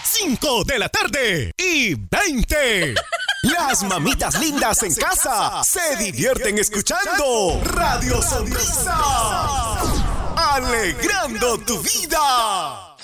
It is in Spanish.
5 de la tarde y 20. Las mamitas lindas en casa se divierten escuchando Radio Sonrisa. Alegrando tu vida.